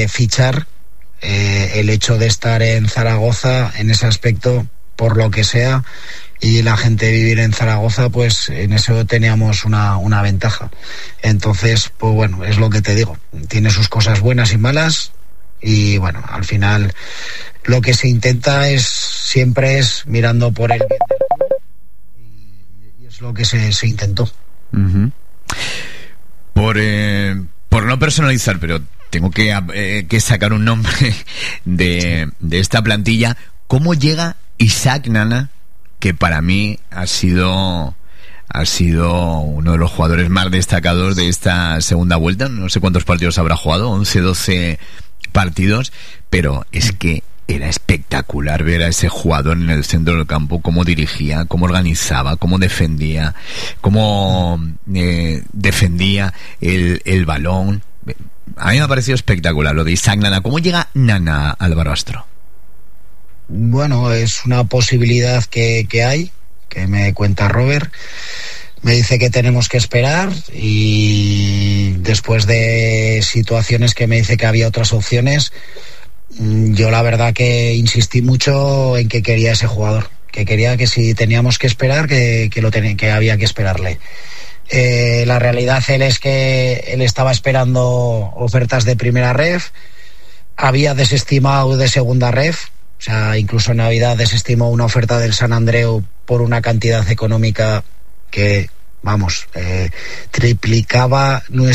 fichar, el hecho de estar en Zaragoza en ese aspecto, por lo que sea, y la gente vivir en Zaragoza, pues en eso teníamos una ventaja. Entonces, pues bueno, es lo que te digo, tiene sus cosas buenas y malas, y bueno, al final lo que se intenta siempre es mirando por el bien del club, y es lo que se intentó. Uh-huh. Por no personalizar, pero tengo que sacar un nombre de esta plantilla. ¿Cómo llega Isaac Nana, que para mí ha sido uno de los jugadores más destacados de esta segunda vuelta? No sé cuántos partidos habrá jugado, 11, 12 partidos, pero es que era espectacular ver a ese jugador en el centro del campo, cómo dirigía, cómo organizaba, cómo defendía, el balón. A mí me ha parecido espectacular lo de Isaac Nana. ¿Cómo llega Nana al Barbastro? Bueno, es una posibilidad que hay, que me cuenta Robert. Me dice que tenemos que esperar, y después de situaciones que me dice que había otras opciones, yo la verdad que insistí mucho en que quería ese jugador, que si teníamos que esperar, que había que esperarle. La realidad es que él estaba esperando ofertas de primera ref, había desestimado de segunda ref, o sea, incluso en Navidad desestimó una oferta del San Andreu por una cantidad económica que, vamos, triplicaba lo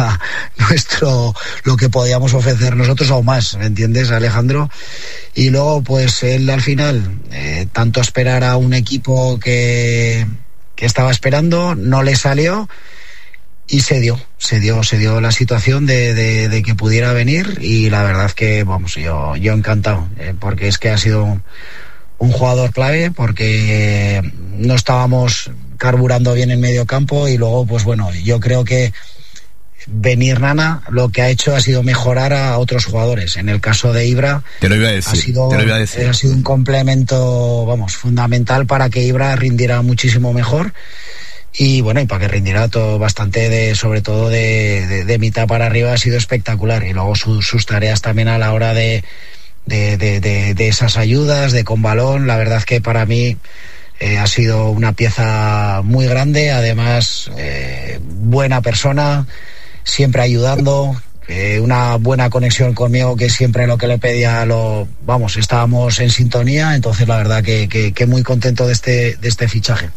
que podíamos ofrecer nosotros o más, ¿me entiendes, Alejandro? Y luego, pues él al final, tanto esperar a un equipo que estaba esperando, no le salió, y se dio la situación de que pudiera venir, y la verdad que, vamos, yo encantado, porque es que ha sido un jugador clave, porque no estábamos carburando bien en medio campo, y luego, pues bueno, yo creo que venir Nana lo que ha hecho ha sido mejorar a otros jugadores. En el caso de Ibra, te lo iba a decir. Ha sido un complemento, vamos, fundamental para que Ibra rindiera muchísimo mejor, y bueno, y para que rindiera bastante, sobre todo de mitad para arriba, ha sido espectacular. Y luego sus tareas también a la hora de esas ayudas, de con balón, la verdad que para mí ha sido una pieza muy grande. Además, buena persona, siempre ayudando, una buena conexión conmigo, que siempre lo que le pedía estábamos en sintonía. Entonces la verdad que muy contento de este fichaje.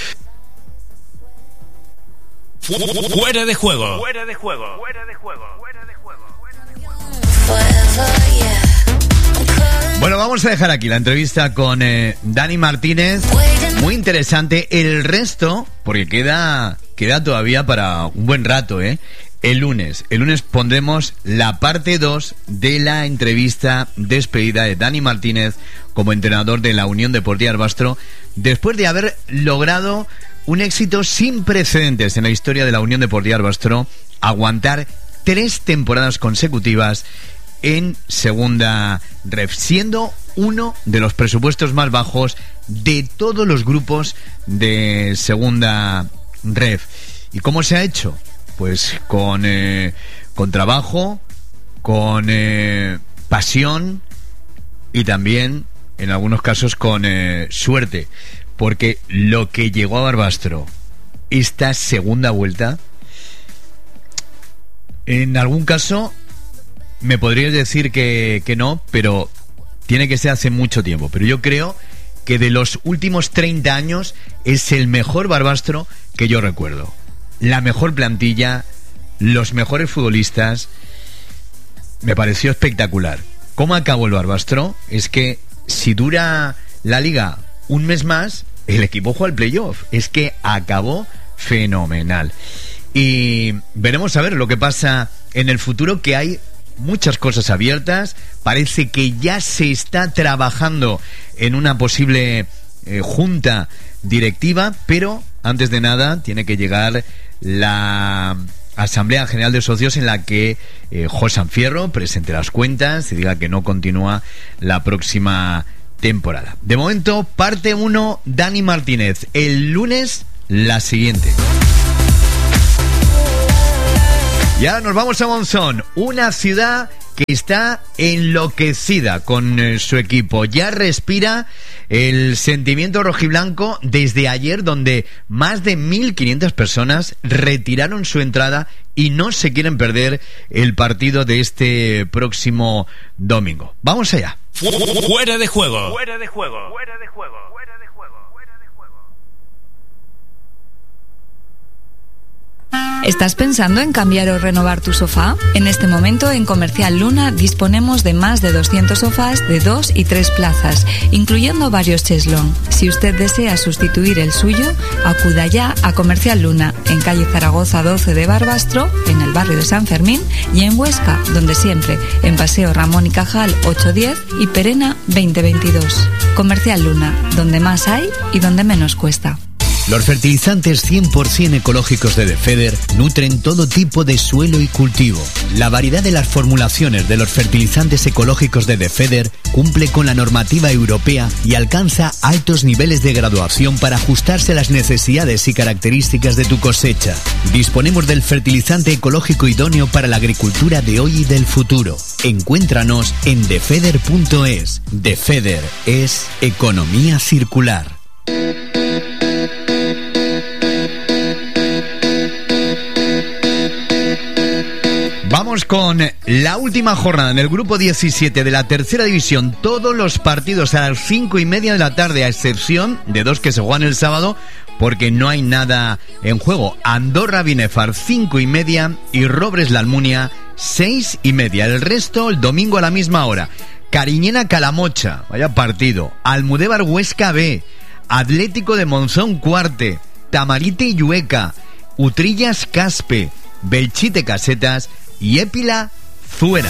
Fuera de juego. Bueno, vamos a dejar aquí la entrevista con Dani Martínez. Muy interesante. El resto, porque queda todavía para un buen rato, El lunes pondremos la parte 2 de la entrevista despedida de Dani Martínez como entrenador de la Unión Deportiva Barbastro, después de haber logrado un éxito sin precedentes en la historia de la Unión Deportiva Barbastro, aguantar 3 temporadas consecutivas en segunda ref, siendo uno de los presupuestos más bajos de todos los grupos de segunda ref. ¿Y cómo se ha hecho? Pues con trabajo, con pasión, y también en algunos casos con suerte, porque lo que llegó a Barbastro esta segunda vuelta, en algún caso me podrías decir que no, pero tiene que ser hace mucho tiempo. Pero yo creo que de los últimos 30 años es el mejor Barbastro que yo recuerdo. La mejor plantilla, los mejores futbolistas. Me pareció espectacular. ¿Cómo acabó el Barbastro? Es que si dura la liga un mes más, el equipo juega al playoff. Es que acabó fenomenal. Y veremos a ver lo que pasa en el futuro, que hay muchas cosas abiertas. Parece que ya se está trabajando en una posible junta directiva, pero antes de nada tiene que llegar la Asamblea General de Socios, en la que José Anfierro presente las cuentas y diga que no continúa la próxima temporada. De momento, parte 1, Dani Martínez. El lunes, la siguiente. Y ahora nos vamos a Monzón, una ciudad que está enloquecida con su equipo. Ya respira el sentimiento rojiblanco desde ayer, donde más de 1.500 personas retiraron su entrada y no se quieren perder el partido de este próximo domingo. Vamos allá. Fuera de juego. Fuera de juego. Fuera de juego. Fuera de juego. Fuera de juego. ¿Estás pensando en cambiar o renovar tu sofá? En este momento en Comercial Luna disponemos de más de 200 sofás de 2 y 3 plazas, incluyendo varios cheslong. Si usted desea sustituir el suyo, acuda ya a Comercial Luna, en calle Zaragoza 12 de Barbastro, en el barrio de San Fermín, y en Huesca, donde siempre, en Paseo Ramón y Cajal 810 y Perena 2022. Comercial Luna, donde más hay y donde menos cuesta. Los fertilizantes 100% ecológicos de Defeder nutren todo tipo de suelo y cultivo. La variedad de las formulaciones de los fertilizantes ecológicos de Defeder cumple con la normativa europea y alcanza altos niveles de graduación para ajustarse a las necesidades y características de tu cosecha. Disponemos del fertilizante ecológico idóneo para la agricultura de hoy y del futuro. Encuéntranos en defeder.es. Defeder es economía circular. Vamos con la última jornada en el grupo 17 de la tercera división. Todos los partidos a las 5:30 de la tarde, a excepción de 2 que se juegan el sábado, porque no hay nada en juego. Andorra Binefar 5:30 y Robres La Almunia 6:30. El resto el domingo a la misma hora. Cariñena Calamocha, vaya partido. Almudévar Huesca B, Atlético de Monzón Cuarte, Tamarite Llueca, Utrillas Caspe, Belchite Casetas y Épila Zuera.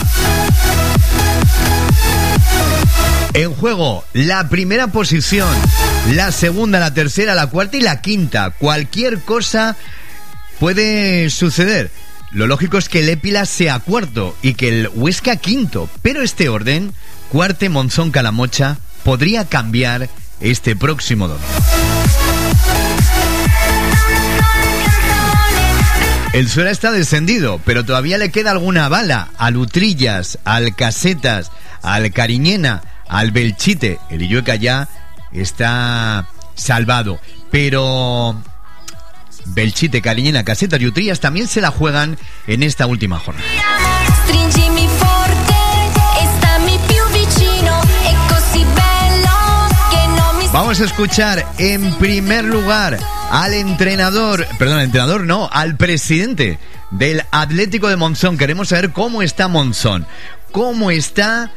En juego la primera posición, la segunda, la tercera, la cuarta y la quinta. Cualquier cosa puede suceder. Lo lógico es que el Épila sea cuarto y que el Huesca quinto, pero este orden, Cuarte, Monzón, Calamocha, podría cambiar este próximo domingo. El Zuera está descendido, pero todavía le queda alguna bala al Utrillas, al Casetas, al Cariñena, al Belchite. El Illueca ya está salvado, pero Belchite, Cariñena, Casetas y Utrillas también se la juegan en esta última jornada. Vamos a escuchar en primer lugar al presidente del Atlético de Monzón. Queremos saber cómo está Monzón, cómo está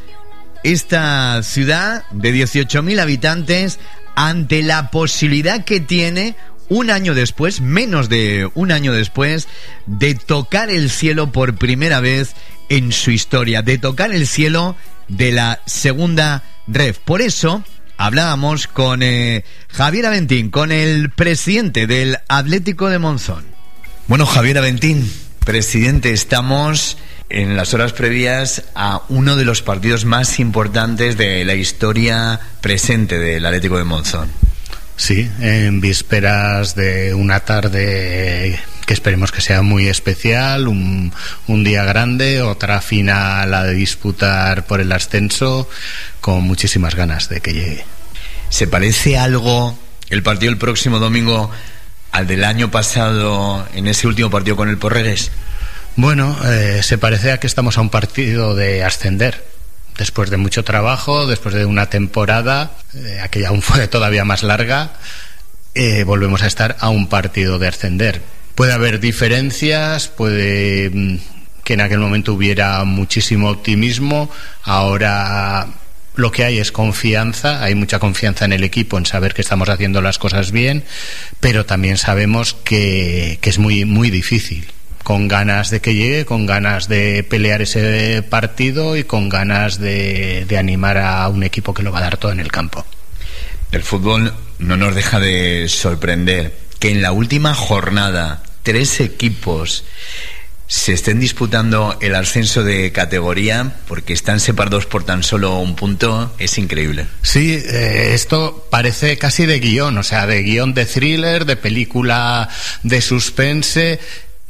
esta ciudad de 18.000 habitantes ante la posibilidad que tiene un año después, menos de un año después, de tocar el cielo por primera vez en su historia, de tocar el cielo de la segunda ref. Por eso hablábamos con Javier Aventín, con el presidente del Atlético de Monzón. Bueno, Javier Aventín, presidente, estamos en las horas previas a uno de los partidos más importantes de la historia presente del Atlético de Monzón. Sí, en vísperas de una tarde que esperemos que sea muy especial, un día grande, otra final a disputar por el ascenso, con muchísimas ganas de que llegue. ¿Se parece algo el partido el próximo domingo al del año pasado en ese último partido con el Porreres? Bueno, se parece a que estamos a un partido de ascender. Después de mucho trabajo, después de una temporada, aquella aún fue todavía más larga, volvemos a estar a un partido de ascender. Puede haber diferencias, puede que en aquel momento hubiera muchísimo optimismo, ahora lo que hay es confianza, hay mucha confianza en el equipo, en saber que estamos haciendo las cosas bien, pero también sabemos que es muy, muy difícil. Con ganas de que llegue, con ganas de pelear ese partido y con ganas de animar a un equipo que lo va a dar todo en el campo. El fútbol no nos deja de sorprender que en la última jornada 3 equipos se estén disputando el ascenso de categoría porque están separados por tan solo un punto. Es increíble. Sí, esto parece casi de guión, o sea, de guión de thriller, de película de suspense.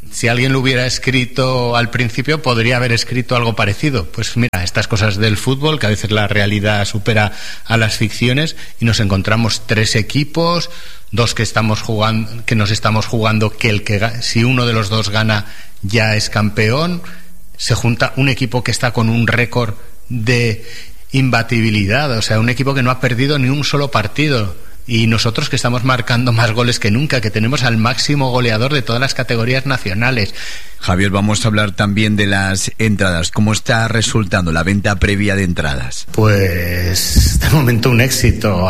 si alguien lo hubiera escrito al principio, podría haber escrito algo parecido. Pues mira, estas cosas del fútbol, que a veces la realidad supera a las ficciones, y nos encontramos 3 equipos, 2 que estamos jugando, que nos estamos jugando, si uno de los 2 gana ya es campeón. Se junta un equipo que está con un récord de imbatibilidad, o sea, un equipo que no ha perdido ni un solo partido, y nosotros que estamos marcando más goles que nunca, que tenemos al máximo goleador de todas las categorías nacionales. Javier, vamos a hablar también de las entradas. ¿Cómo está resultando la venta previa de entradas? Pues de momento un éxito.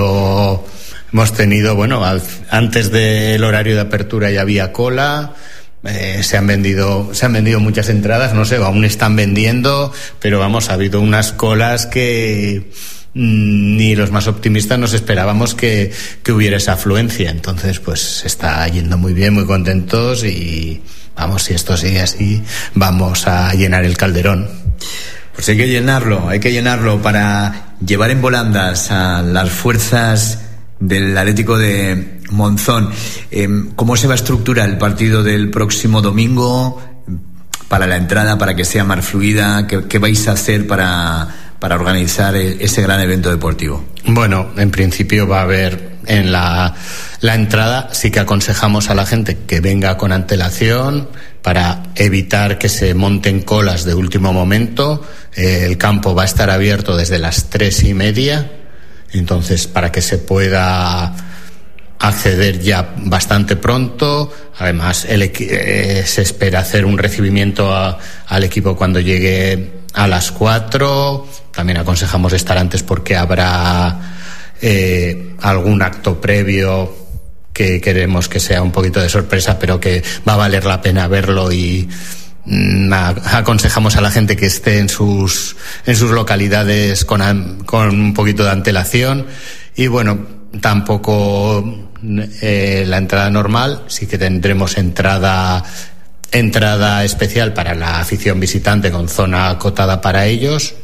Hemos tenido, antes del horario de apertura ya había cola. Se han vendido muchas entradas, no sé, aún están vendiendo, pero ha habido unas colas que ni los más optimistas nos esperábamos que hubiera esa afluencia. Entonces, pues se está yendo muy bien, muy contentos, y si esto sigue así, vamos a llenar el Calderón. Pues hay que llenarlo para llevar en volandas a las fuerzas del Atlético de Monzón. ¿Cómo se va a estructurar el partido del próximo domingo para la entrada, para que sea más fluida? ¿Qué vais a hacer para organizar ese gran evento deportivo? Bueno, en principio va a haber en la entrada, sí que aconsejamos a la gente que venga con antelación para evitar que se monten colas de último momento. El campo va a estar abierto desde las 3:30, entonces para que se pueda acceder ya bastante pronto. Además, se espera hacer un recibimiento al equipo cuando llegue a las 4. También aconsejamos estar antes porque habrá algún acto previo que queremos que sea un poquito de sorpresa, pero que va a valer la pena verlo, y aconsejamos a la gente que esté en sus localidades con un poquito de antelación. Y tampoco la entrada normal, sí que tendremos entrada especial para la afición visitante con zona acotada para ellos,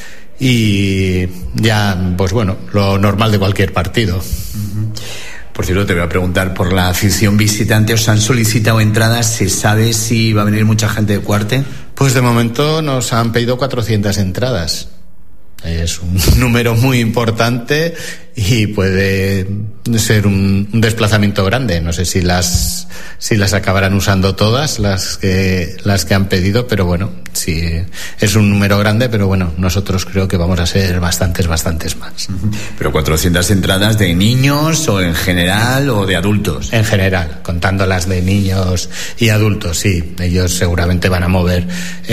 y ya lo normal de cualquier partido. Por cierto, te voy a preguntar por la afición visitante. ¿Os han solicitado entradas? ¿Se sabe si va a venir mucha gente de Cuarte? Pues de momento nos han pedido 400 entradas. Es un número muy importante y puede ser un desplazamiento grande. No sé si las acabarán usando todas las que han pedido, pero sí es un número grande, pero nosotros creo que vamos a ser bastantes más. Pero 400 entradas de niños, o en general, o de adultos. En general, contando las de niños y adultos, sí. Ellos seguramente van a mover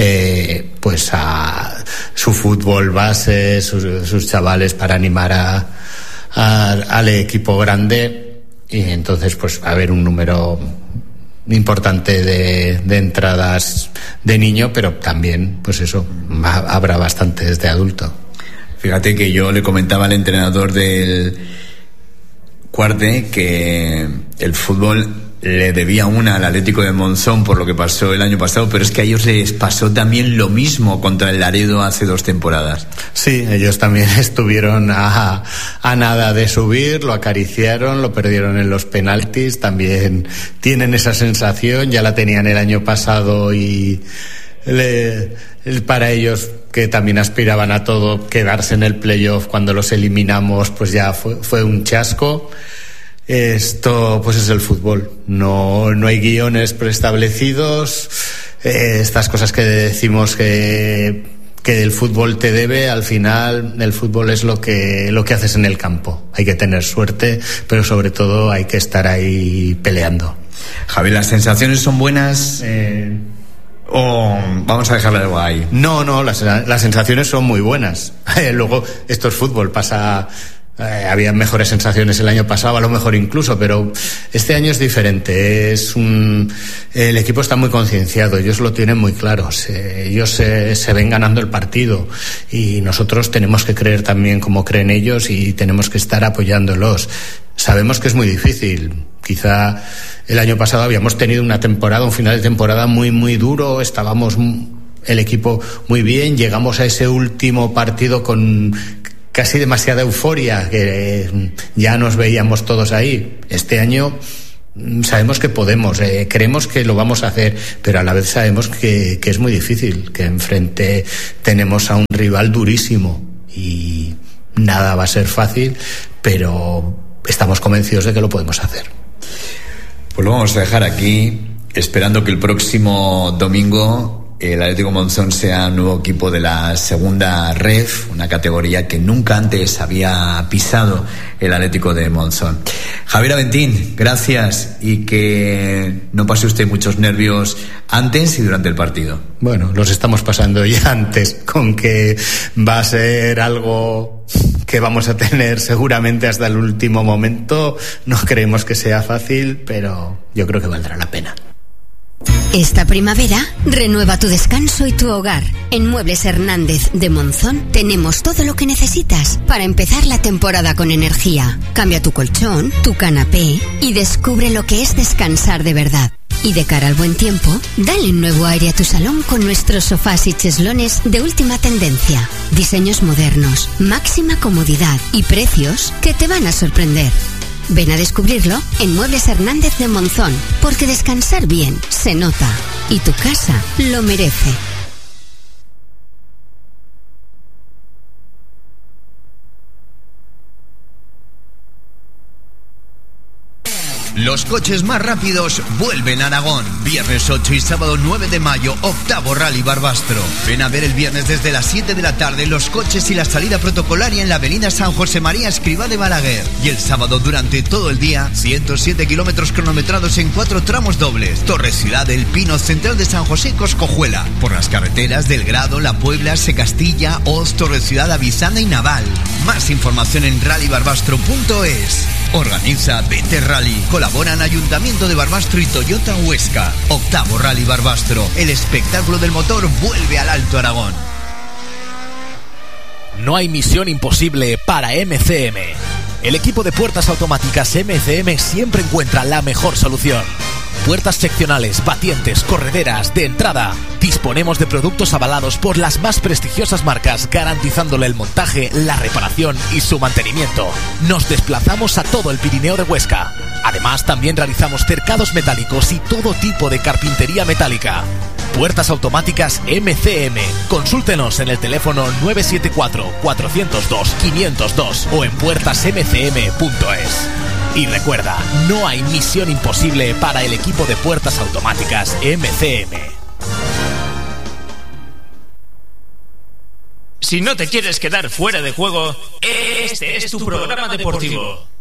a su fútbol base, sus chavales, para animar al equipo grande, y entonces va a haber un número importante de entradas de niño, pero también habrá bastantes de adulto. Fíjate que yo le comentaba al entrenador del Cuarte que el fútbol le debía una al Atlético de Monzón por lo que pasó el año pasado, pero es que a ellos les pasó también lo mismo contra el Laredo hace 2 temporadas. Sí, ellos también estuvieron a nada de subir, lo acariciaron, lo perdieron en los penaltis, también tienen esa sensación, ya la tenían el año pasado, y para ellos, que también aspiraban a todo, quedarse en el playoff cuando los eliminamos, pues ya fue un chasco. Esto es el fútbol, no hay guiones preestablecidos. Estas cosas que decimos que el fútbol te debe, al final el fútbol es lo que haces en el campo. Hay que tener suerte, pero sobre todo hay que estar ahí peleando. Javier, ¿las sensaciones son buenas? ¿O vamos a dejarlo ahí? No, las sensaciones son muy buenas. Luego, esto es fútbol, pasa... había mejores sensaciones el año pasado, a lo mejor incluso, pero este año es diferente. El equipo está muy concienciado, ellos lo tienen muy claro, ellos se ven ganando el partido, y nosotros tenemos que creer también como creen ellos, y tenemos que estar apoyándolos. Sabemos que es muy difícil. Quizá el año pasado habíamos tenido un final de temporada muy, muy duro, estábamos el equipo muy bien, llegamos a ese último partido con casi demasiada euforia, que ya nos veíamos todos ahí. Este año Sabemos que podemos, creemos que lo vamos a hacer, pero a la vez sabemos que es muy difícil, que enfrente tenemos a un rival durísimo y nada va a ser fácil, pero estamos convencidos de que lo podemos hacer. Pues lo vamos a dejar aquí, esperando que el próximo domingo el Atlético Monzón sea nuevo equipo de la segunda ref, una categoría que nunca antes había pisado el Atlético de Monzón. Javier Aventín, gracias, y que no pase usted muchos nervios antes y durante el partido. Bueno, los estamos pasando ya antes, con que va a ser algo que vamos a tener seguramente hasta el último momento. No creemos que sea fácil, pero yo creo que valdrá la pena. Esta primavera, renueva tu descanso y tu hogar. En Muebles Hernández de Monzón tenemos todo lo que necesitas para empezar la temporada con energía. Cambia tu colchón, tu canapé y descubre lo que es descansar de verdad. Y de cara al buen tiempo, dale un nuevo aire a tu salón con nuestros sofás y cheslones de última tendencia. Diseños modernos, máxima comodidad y precios que te van a sorprender. Ven a descubrirlo en Muebles Hernández de Monzón, porque descansar bien se nota y tu casa lo merece. Los coches más rápidos vuelven a Aragón. Viernes 8 y sábado 9 de mayo, octavo Rally Barbastro. Ven a ver el viernes desde las 7 de la tarde los coches y la salida protocolaria en la avenida San José María Escrivá de Balaguer. Y el sábado durante todo el día, 107 kilómetros cronometrados en 4 tramos dobles. Torre Ciudad del Pino, Central de San José, Coscojuela. Por las carreteras del Grado, La Puebla, Secastilla, Oz, Torre Ciudad, Avisana y Naval. Más información en rallybarbastro.es. Organiza BT Rally. Colaboran Ayuntamiento de Barbastro y Toyota Huesca. Octavo Rally Barbastro. El espectáculo del motor vuelve al Alto Aragón. No hay misión imposible para MCM. El equipo de puertas automáticas MCM siempre encuentra la mejor solución. Puertas seccionales, batientes, correderas, de entrada. Disponemos de productos avalados por las más prestigiosas marcas, garantizándole el montaje, la reparación y su mantenimiento. Nos desplazamos a todo el Pirineo de Huesca. Además, también realizamos cercados metálicos y todo tipo de carpintería metálica. Puertas automáticas MCM. Consúltenos en el teléfono 974-402-502 o en puertasmcm.es. Y recuerda, no hay misión imposible para el equipo de puertas automáticas MCM. Si no te quieres quedar fuera de juego, este es tu programa deportivo.